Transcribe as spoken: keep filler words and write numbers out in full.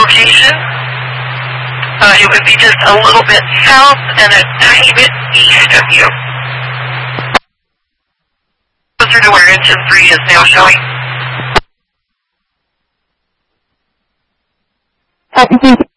location. Uh, it would be just a little bit south and a tiny bit east of you. Closer to where engine three is now showing. Copy,